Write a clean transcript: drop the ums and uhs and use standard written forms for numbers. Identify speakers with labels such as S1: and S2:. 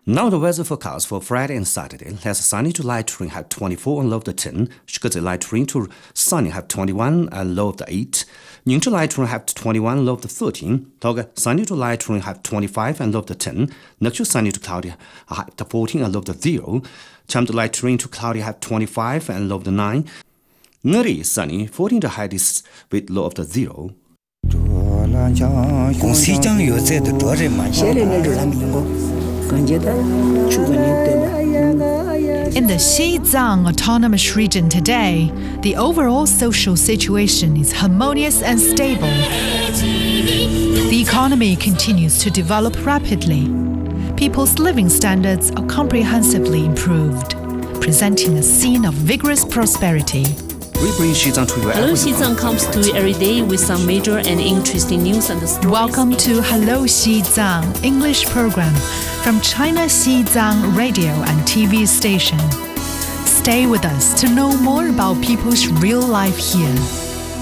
S1: Now the weather forecast for Friday and Saturday has sunny to light rain have 24 and low of the 10, Shikazi light rain to sunny have 21 and low of the 8, Ning to light rain have 21 low of the 13, Toga sunny to light rain have 25 and low of the 10, Nakshu sunny to cloudy have 14 and low of the 0, Cham to light rain to cloudy have 25 and low of the 9, Ngari sunny 14 to high is with low of the 0.
S2: In the Xizang Autonomous Region today, the overall social situation is harmonious and stable. The economy continues to develop rapidly. People's living standards are comprehensively improved, presenting a scene of vigorous prosperity.
S1: We bring Xizang to you
S3: Hello, Xizang comes to you every day with some major and interesting news and stories.
S2: Welcome to Hello Xizang English program from China Xizang radio and TV station. Stay with us to know more about people's real life here.